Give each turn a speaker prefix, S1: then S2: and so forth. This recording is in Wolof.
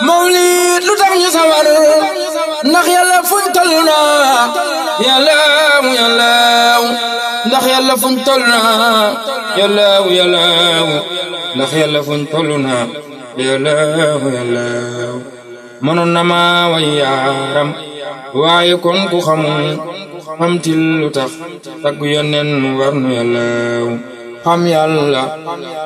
S1: mawlid lu tax ñu sawar ndax yàlla fuñ tollu na yàllaaw yàllaaw ndax yàlla fuñ tollu na yàllaaw yàllaaw ndax yàlla fuñ tollu na yàllaaw yàllaaw mënoon na ma way yaaram waaye kon ku xamul xamtil lu tax tagg yonen war nu yàllaaw xam yàlla